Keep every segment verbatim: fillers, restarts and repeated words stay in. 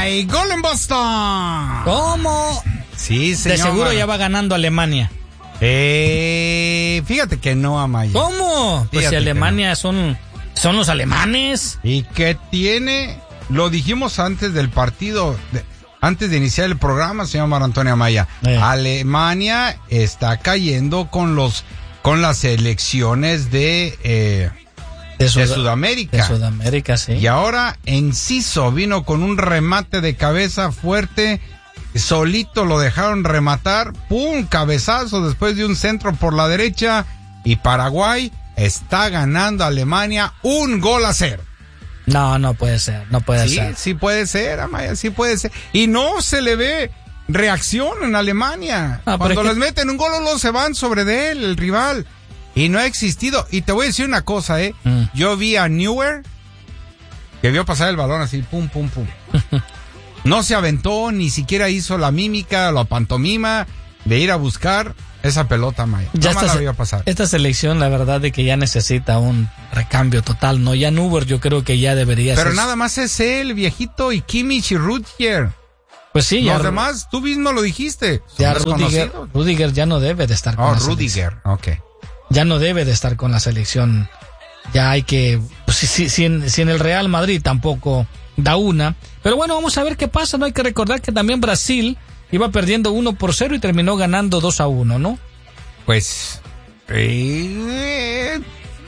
Hay gol en Boston. ¿Cómo? Sí, señor. De seguro ya va ganando Alemania. Eh, fíjate que no, Amaya. ¿Cómo? Pues si Alemania no. son, son los alemanes. ¿Y qué tiene? Lo dijimos antes del partido, de, antes de iniciar el programa, señor Mar Antonio Amaya. Eh. Alemania está cayendo con los, con las elecciones de, eh, de, Sud- de Sudamérica. De Sudamérica, sí. Y ahora Enciso vino con un remate de cabeza fuerte. Solito lo dejaron rematar, pum, cabezazo después de un centro por la derecha, y Paraguay está ganando a Alemania un gol a cero. No, no puede ser, no puede sí, ser. Sí puede ser, Amaya, sí puede ser. Y no se le ve reacción en Alemania. No, Cuando les que... meten un gol, luego se van sobre de él, el rival. Y no ha existido. Y te voy a decir una cosa, ¿eh? Mm. Yo vi a Neuer, que vio pasar el balón así, pum, pum, pum. No se aventó, ni siquiera hizo la mímica, la pantomima de ir a buscar esa pelota, Maya. Ya esta, la iba a pasar. Esta selección, la verdad, de que ya necesita un recambio total, ¿no? Ya Neuer yo creo que ya debería ser. Pero nada más es él, viejito, y Kimmich y Rudiger. Pues sí, Los ya. Los demás, tú mismo lo dijiste. Ya Rudiger, Rudiger ya no debe de estar con oh, la Rudiger, selección. ok. Ya no debe de estar con la selección. Ya hay que... Pues, si, si, si, en, si en el Real Madrid tampoco... da una, pero bueno, vamos a ver qué pasa, ¿no? Hay que recordar que también Brasil iba perdiendo uno por cero y terminó ganando dos a uno, ¿no? Pues, eh,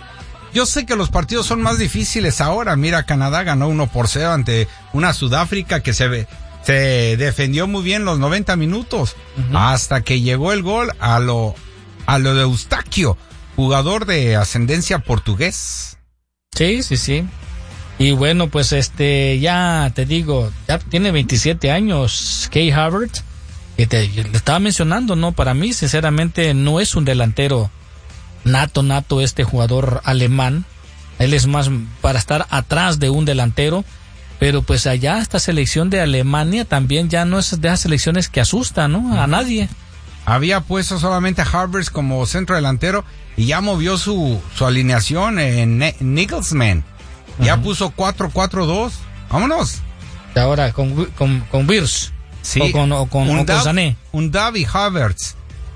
yo sé que los partidos son más difíciles ahora. Mira, Canadá ganó uno por cero ante una Sudáfrica que se, se defendió muy bien los noventa minutos, uh-huh. hasta que llegó el gol a lo, a lo de Eustáquio, jugador de ascendencia portugués. Sí, sí, sí. Y bueno, pues este, ya te digo, ya tiene veintisiete años Kai Havertz, que te le estaba mencionando, ¿no? Para mí, sinceramente, no es un delantero nato, nato este jugador alemán. Él es más para estar atrás de un delantero, pero pues allá esta selección de Alemania también ya no es de esas selecciones que asustan, ¿no? A nadie. Había puesto solamente a Havertz como centro delantero y ya movió su, su alineación en Nagelsmann. Ya uh-huh. puso cuatro cuatro dos. Vámonos. Y ahora con, con, con Wirtz. Sí. O con, o con, o con Sané. Un Davi Havertz.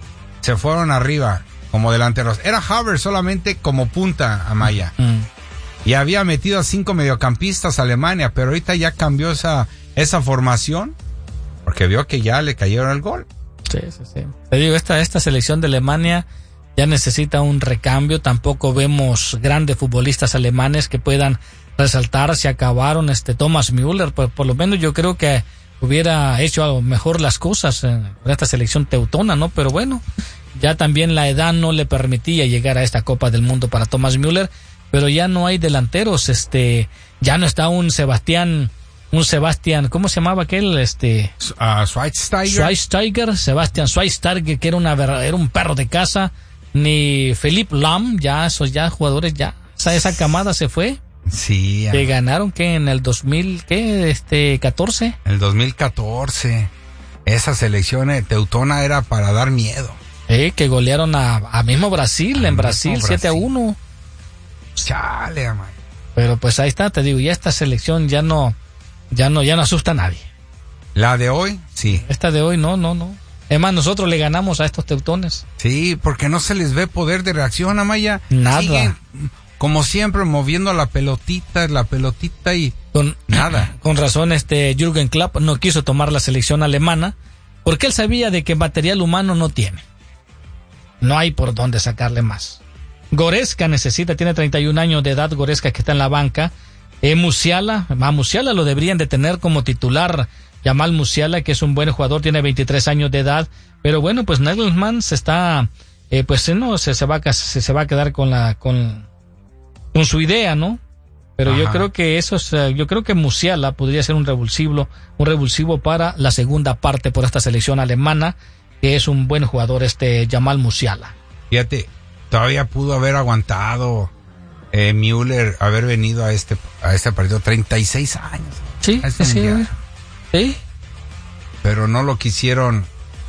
Se fueron arriba como delanteros. Era Havertz solamente como punta, Amaya. Uh-huh. Y había metido a cinco mediocampistas a Alemania, pero ahorita ya cambió esa, esa formación porque vio que ya le cayeron el gol. Sí, sí, sí. Te digo, esta, esta selección de Alemania ya necesita un recambio. Tampoco vemos grandes futbolistas alemanes que puedan resaltar. Se acabaron este Thomas Müller, por, por lo menos yo creo que hubiera hecho algo mejor las cosas en esta selección teutona, ¿no? Pero bueno, ya también la edad no le permitía llegar a esta Copa del Mundo para Thomas Müller, pero ya no hay delanteros, este, ya no está un Sebastián, un Sebastián, ¿cómo se llamaba aquel? Este, uh, Schweinsteiger. Schweinsteiger, Sebastián Schweinsteiger, que era una era un perro de casa. Ni Philipp Lahm, ya esos ya jugadores ya, esa, esa camada se fue. Sí. Que ganaron que en el dos mil, ¿qué? Este, catorce. El dos mil catorce. Esa selección teutona era para dar miedo. Eh, que golearon a, a mismo Brasil, a en Brasil, Brasil, siete a uno. Chale, amay. Pero pues ahí está, te digo, ya esta selección ya no, ya no, ya no asusta a nadie. La de hoy, sí. Esta de hoy, no, no, no. Es más, nosotros le ganamos a estos teutones. Sí, porque no se les ve poder de reacción, Amaya. Nada. Siguen, como siempre, moviendo la pelotita, la pelotita y con, nada. Con razón, este Jürgen Klopp no quiso tomar la selección alemana porque él sabía de que material humano no tiene. No hay por dónde sacarle más. Goretzka necesita, tiene treinta y un años de edad, Goretzka, que está en la banca. Eh, Musiala, a Musiala lo deberían de tener como titular. Jamal Musiala, que es un buen jugador, tiene veintitrés años de edad, pero bueno, pues Nagelsmann se está, eh, pues no, se, se va a se, se va a quedar con la, con, con su idea, ¿no? Pero Ajá. yo creo que eso es, yo creo que Musiala podría ser un revulsivo, un revulsivo para la segunda parte por esta selección alemana, que es un buen jugador este Jamal Musiala. Fíjate, todavía pudo haber aguantado eh, Müller, haber venido a este, a este partido, treinta y seis años. Sí, este sí, sí. Sí. Pero no lo quisieron.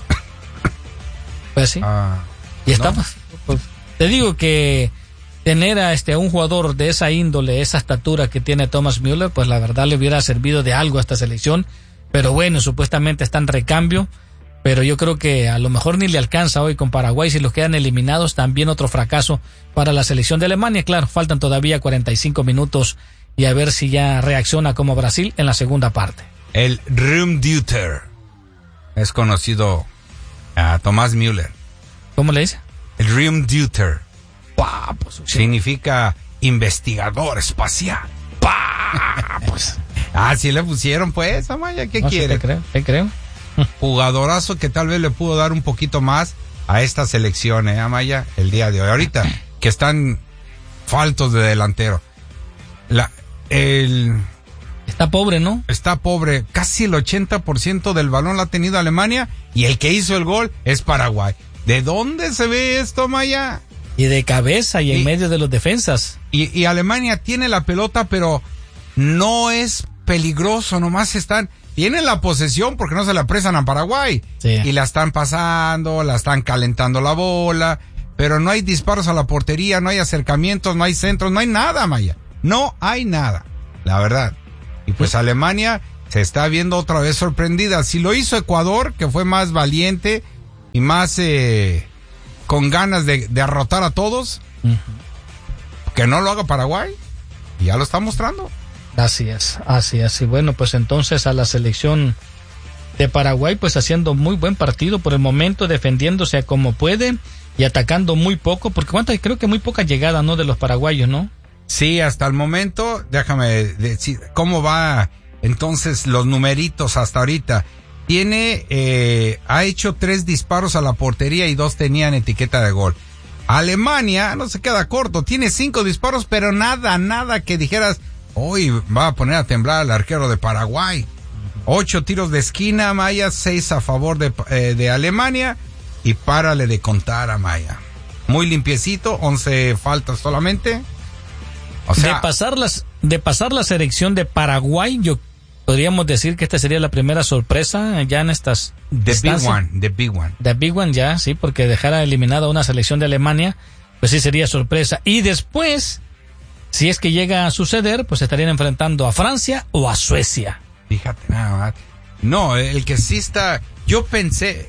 Pues sí. Uh, y estamos. No. Pues, te digo que tener a este a un jugador de esa índole, esa estatura que tiene Thomas Müller, pues la verdad le hubiera servido de algo a esta selección. Pero bueno, supuestamente está en recambio. Pero yo creo que a lo mejor ni le alcanza hoy con Paraguay. Si los quedan eliminados, también otro fracaso para la selección de Alemania. Claro, faltan todavía cuarenta y cinco minutos y a ver si ya reacciona como Brasil en la segunda parte. El Raumdeuter es conocido a Thomas Müller. ¿Cómo le dice? El Raumdeuter. Pa, pues, significa investigador espacial. Pa, pues. Ah, sí le pusieron, pues, Amaya, ¿qué no, quiere? Sí te creo, te creo. Jugadorazo que tal vez le pudo dar un poquito más a esta selección, ¿eh, Amaya? El día de hoy. Ahorita, que están faltos de delantero. La, el... Está pobre, ¿no? Está pobre. Casi el ochenta por ciento del balón la ha tenido Alemania y el que hizo el gol es Paraguay. ¿De dónde se ve esto, Amaya? Y de cabeza y en y, medio de los defensas. Y, y Alemania tiene la pelota, pero no es peligroso, nomás están... Tienen la posesión porque no se la prestan a Paraguay. Sí. Y la están pasando, la están calentando la bola, pero no hay disparos a la portería, no hay acercamientos, no hay centros, no hay nada, Maya. No hay nada, la verdad. Y pues sí. Alemania se está viendo otra vez sorprendida. Si lo hizo Ecuador, que fue más valiente y más eh, con ganas de, de derrotar a todos, uh-huh. que no lo haga Paraguay, y ya lo está mostrando. Así es, así es. Y bueno, pues entonces a la selección de Paraguay, pues haciendo muy buen partido por el momento, defendiéndose como puede y atacando muy poco, porque cuántas, creo que muy poca llegada, ¿no? De los paraguayos, ¿no? Sí, hasta el momento, déjame decir, ¿cómo va entonces los numeritos hasta ahorita? Tiene, eh, ha hecho tres disparos a la portería y dos tenían etiqueta de gol. Alemania no se queda corto, tiene cinco disparos, pero nada, nada que dijeras, hoy va a poner a temblar al arquero de Paraguay. Ocho tiros de esquina, Maya, seis a favor de, eh, de Alemania y párale de contar a Maya. Muy limpiecito, once faltas solamente. O sea, de pasar las, de pasar la selección de Paraguay, yo podríamos decir que esta sería la primera sorpresa ya en estas The big one, the big one. The big one ya, sí, porque dejar eliminada una selección de Alemania, pues sí sería sorpresa. Y después, si es que llega a suceder, pues estarían enfrentando a Francia o a Suecia. Fíjate nada más. No, el que sí está, yo pensé,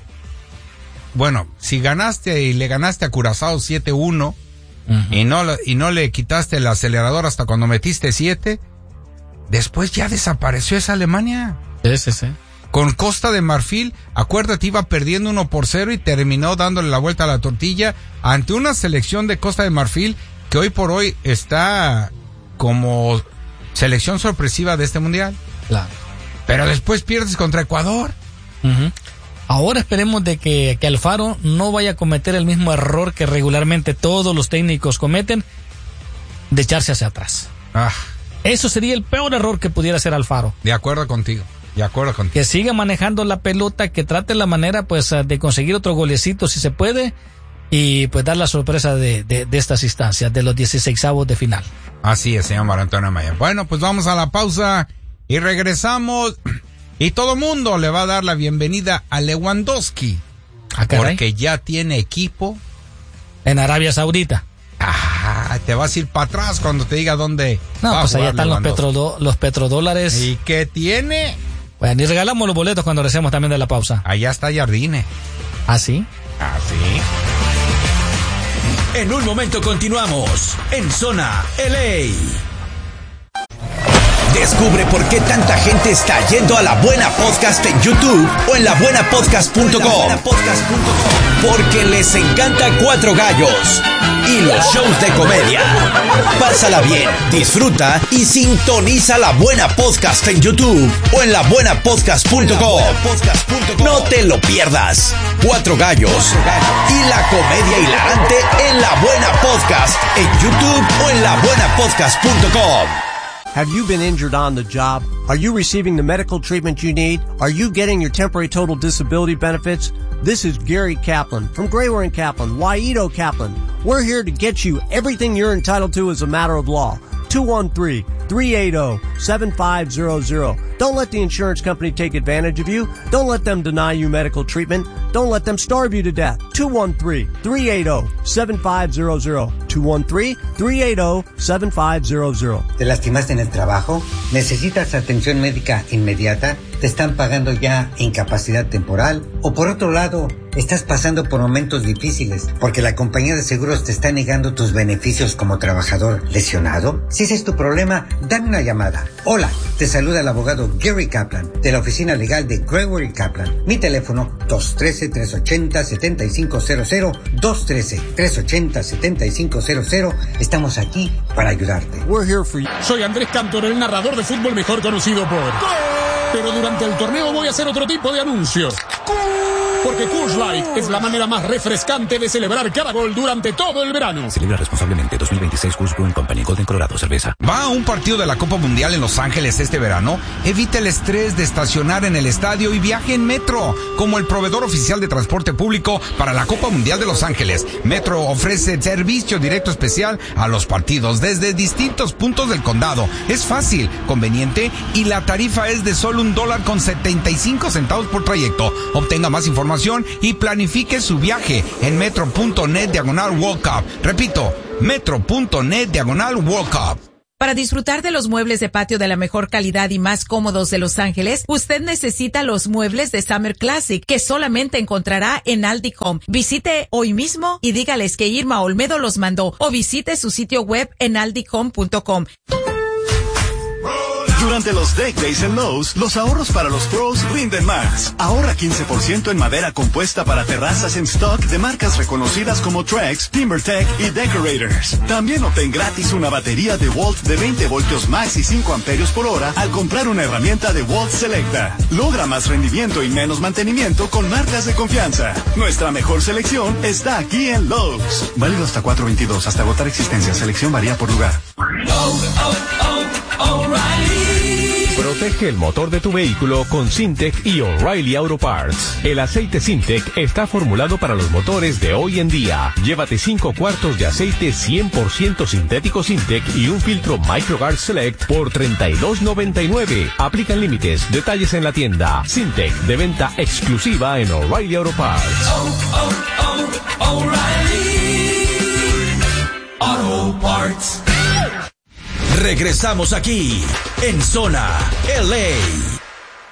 bueno, si ganaste y le ganaste a Curazao siete uno, uh-huh. y no y no le quitaste el acelerador hasta cuando metiste siete, después ya desapareció esa Alemania. Sí, sí, sí. Con Costa de Marfil, acuérdate, iba perdiendo uno por cero y terminó dándole la vuelta a la tortilla ante una selección de Costa de Marfil que hoy por hoy está como selección sorpresiva de este mundial. Claro. Pero después pierdes contra Ecuador. Uh-huh. Ahora esperemos de que, que Alfaro no vaya a cometer el mismo error que regularmente todos los técnicos cometen, de echarse hacia atrás. Ah. Eso sería el peor error que pudiera hacer Alfaro. De acuerdo contigo, de acuerdo contigo. Que siga manejando la pelota, que trate la manera pues de conseguir otro golecito si se puede y pues dar la sorpresa de, de, de estas instancias, de los dieciseisavos de final. Así es, señor Antonio Amaya. Bueno, pues vamos a la pausa y regresamos y todo mundo le va a dar la bienvenida a Lewandowski. Ah, porque ya tiene equipo en Arabia Saudita. Ah, te vas a ir para atrás cuando te diga dónde. No, va pues allá están los, petro, los petrodólares. ¿Y qué tiene? Bueno, y regalamos los boletos cuando regresemos también de la pausa. Allá está Jardine. ¿Ah, sí? Ah, sí. En un momento continuamos en Zona L A. Descubre por qué tanta gente está yendo a La Buena Podcast en YouTube o en la buena podcast punto com. Porque les encanta Cuatro Gallos y los shows de comedia. Pásala bien, disfruta y sintoniza La Buena Podcast en YouTube o en la buena podcast punto com. No te lo pierdas. Cuatro Gallos y la comedia hilarante en La Buena Podcast en YouTube o en la buena podcast punto com. Have you been injured on the job? Are you receiving the medical treatment you need? Are you getting your temporary total disability benefits? This is Gary Kaplan from Grayware and Kaplan, Waito Kaplan. We're here to get you everything you're entitled to as a matter of law. two one three, three eight zero, seven five zero zero. Don't let the insurance company take advantage of you. Don't let them deny you medical treatment. Don't let them starve you to death. two one three, three eight zero, seven five zero zero. two one three, three eight zero, seven five zero zero. ¿Te lastimaste en el trabajo? ¿Necesitas atención médica inmediata? ¿Te están pagando ya incapacidad temporal? O por otro lado, estás pasando por momentos difíciles porque la compañía de seguros te está negando tus beneficios como trabajador lesionado. Si ese es tu problema, dame una llamada. Hola, te saluda el abogado Gary Kaplan de la oficina legal de Gregory Kaplan. Mi teléfono dos uno tres, tres ocho cero, siete cinco cero cero, dos uno tres, tres ocho cero, siete cinco cero cero. Estamos aquí para ayudarte. We're here for you. Soy Andrés Cantor, el narrador de fútbol mejor conocido por... ¡Gol! Pero durante el torneo voy a hacer otro tipo de anuncios. Porque Coors Light es la manera más refrescante de celebrar cada gol durante todo el verano. Celebra responsablemente. Dos mil veintiséis Coors Brewing Company, Golden, Colorado, cerveza. ¿Va a un partido de la Copa Mundial en Los Ángeles este verano? Evite el estrés de estacionar en el estadio y viaje en Metro, como el proveedor oficial de transporte público para la Copa Mundial de Los Ángeles. Metro ofrece servicio directo especial a los partidos desde distintos puntos del condado. Es fácil, conveniente y la tarifa es de solo un dólar con setenta y cinco centavos por trayecto. Obtenga más información y planifique su viaje en metro.net diagonal World Cup. Repito, metro.net diagonal World Cup. Para disfrutar de los muebles de patio de la mejor calidad y más cómodos de Los Ángeles, usted necesita los muebles de Summer Classic, que solamente encontrará en Aldi Home. Visite hoy mismo y dígales que Irma Olmedo los mandó, o visite su sitio web en aldi home punto com. Durante los Deck Days en Lowe's, los ahorros para los pros rinden más. Ahorra quince por ciento en madera compuesta para terrazas en stock de marcas reconocidas como Trex, TimberTech y Decorators. También obtén gratis una batería de Walt de veinte voltios max y cinco amperios por hora al comprar una herramienta de Walt Selecta. Logra más rendimiento y menos mantenimiento con marcas de confianza. Nuestra mejor selección está aquí en Lowe's. Válido hasta cuatro veintidós, hasta agotar existencia. Selección varía por lugar. Oh, oh, oh, O'Reilly. Protege el motor de tu vehículo con Syntec y O'Reilly Auto Parts. El aceite Syntec está formulado para los motores de hoy en día. Llévate cinco cuartos de aceite cien por ciento sintético Syntec y un filtro MicroGuard Select por treinta y dos noventa y nueve. Aplican límites. Detalles en la tienda. Syntec, de venta exclusiva en O'Reilly Auto Parts. Oh, oh, oh, O'Reilly Auto Parts. Regresamos aquí en Zona L A.